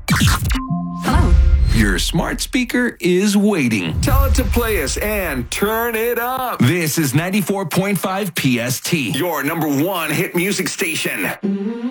Hello. Your smart speaker is waiting. Tell it to play us and turn it up. This is 94.5 PST. Your number one hit music station.